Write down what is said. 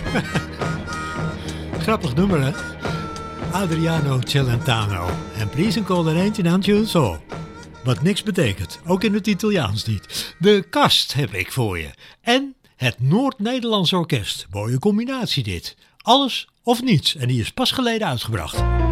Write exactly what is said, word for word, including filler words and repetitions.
Grappig nummer, hè? Adriano Celentano. En please call er eentje aan je zo. Wat niks betekent, ook in het Italiaans niet. De Kast heb ik voor je. En het Noord-Nederlands Orkest. Mooie combinatie dit. Alles of niets. En die is pas geleden uitgebracht.